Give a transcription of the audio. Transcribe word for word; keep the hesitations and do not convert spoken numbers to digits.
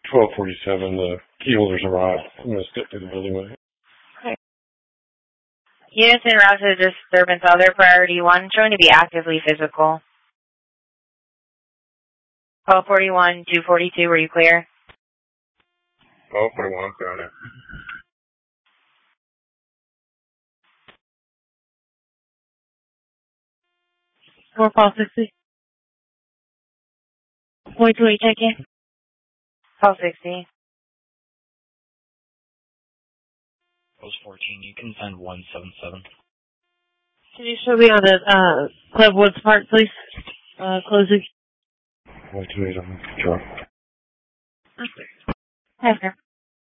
twelve forty-seven, the key holders arrived. I'm going to step through the building with it. Okay. Units en route to disturbance other priority one, showing to be actively physical. twelve forty-one, two forty-two, were you clear? twelve forty-one, got it. Four call sixty. Point two eight, check in. Call sixty. Post fourteen, you can send one seven seven. Can you show me on the uh, Club Woods Park, please? Uh, closing. one two eight, I'm control. Okay.